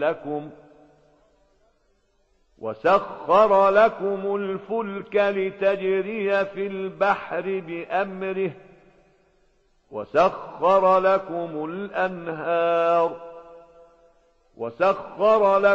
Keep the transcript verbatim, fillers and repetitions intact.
لكم وسخر لكم الفلك لتجري في البحر بأمره وسخر لكم الأنهار وسخر لكم